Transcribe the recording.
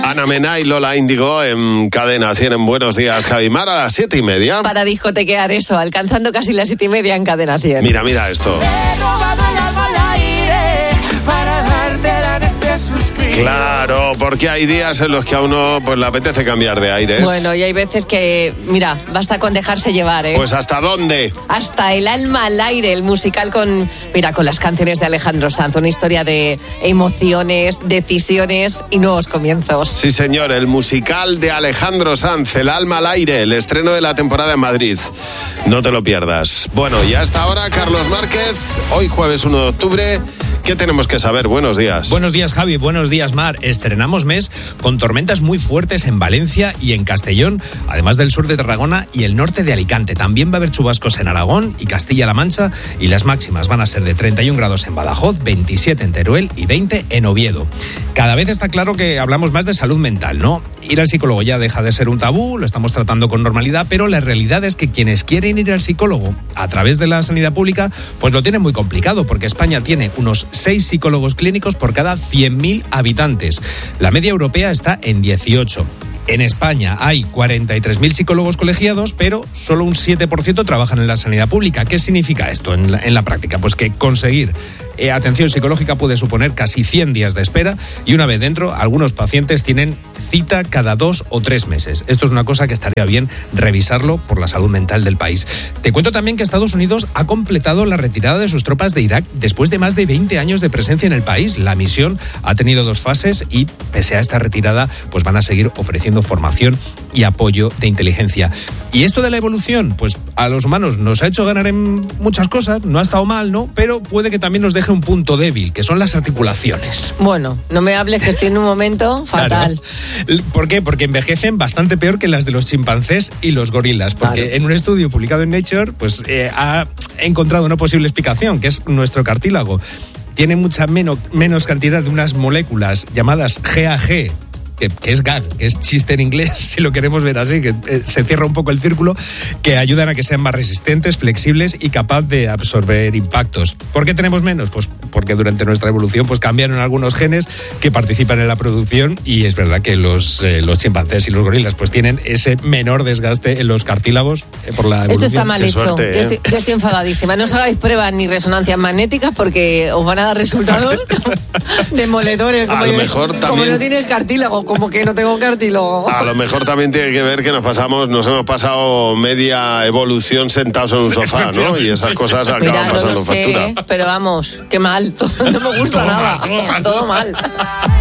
Ana Mena y Lola Índigo en Cadena 100 en Buenos Días, Javimar, a las 7:30. Para discotequear eso, alcanzando casi las 7:30 en Cadena 100. Mira esto. Claro, porque hay días en los que a uno pues le apetece cambiar de aires. Bueno, y hay veces que, mira, basta con dejarse llevar, ¿eh? Pues ¿hasta dónde? Hasta El alma al aire, el musical con las canciones de Alejandro Sanz, una historia de emociones, decisiones y nuevos comienzos. Sí, señor, el musical de Alejandro Sanz, El alma al aire, el estreno de la temporada en Madrid. No te lo pierdas. Bueno, y hasta ahora, Carlos Márquez, hoy jueves 1 de octubre... ¿Qué tenemos que saber? Buenos días. Buenos días, Javi. Buenos días, Mar. Estrenamos mes con tormentas muy fuertes en Valencia y en Castellón, además del sur de Tarragona y el norte de Alicante. También va a haber chubascos en Aragón y Castilla-La Mancha, y las máximas van a ser de 31 grados en Badajoz, 27 en Teruel y 20 en Oviedo. Cada vez está claro que hablamos más de salud mental, ¿no? Ir al psicólogo ya deja de ser un tabú, lo estamos tratando con normalidad, pero la realidad es que quienes quieren ir al psicólogo a través de la sanidad pública, pues lo tienen muy complicado, porque España tiene unos 6 psicólogos clínicos por cada 100.000 habitantes. La media europea está en 18. En España hay 43.000 psicólogos colegiados, pero solo un 7% trabajan en la sanidad pública. ¿Qué significa esto en la práctica? Pues que conseguir atención psicológica puede suponer casi 100 días de espera, y una vez dentro, algunos pacientes tienen cita cada 2 o 3 meses. Esto es una cosa que estaría bien revisarlo por la salud mental del país. Te cuento también que Estados Unidos ha completado la retirada de sus tropas de Irak después de más de 20 años de presencia en el país. La misión ha tenido 2 fases y, pese a esta retirada, pues van a seguir ofreciendo formación y apoyo de inteligencia. Y esto de la evolución, pues a los humanos nos ha hecho ganar en muchas cosas, no ha estado mal, ¿no? Pero puede que también nos deje un punto débil, que son las articulaciones. Bueno, no me hables que estoy en un momento fatal. Claro. ¿Por qué? Porque envejecen bastante peor que las de los chimpancés y los gorilas, porque claro, en un estudio publicado en Nature, pues ha encontrado una posible explicación, que es nuestro cartílago. Tiene mucha menos cantidad de unas moléculas llamadas GAG, que es gag, que es chiste en inglés, si lo queremos ver así, que se cierra un poco el círculo, que ayudan a que sean más resistentes, flexibles y capaz de absorber impactos. ¿Por qué tenemos menos? Pues porque durante nuestra evolución pues cambiaron algunos genes que participan en la producción, y es verdad que los chimpancés y los gorilas pues tienen ese menor desgaste en los cartílagos por la evolución. Esto está mal hecho. Suerte, yo estoy enfadadísima. No os hagáis pruebas ni resonancias magnéticas porque os van a dar resultados demoledores. A lo mejor también... Como no tiene el cartílago, como que no tengo cartílago. A lo mejor también tiene que ver que nos hemos pasado media evolución sentados en un sofá, ¿no? Y esas cosas acaban pasando factura. Pero vamos, qué mal. No me gusta nada. Todo mal.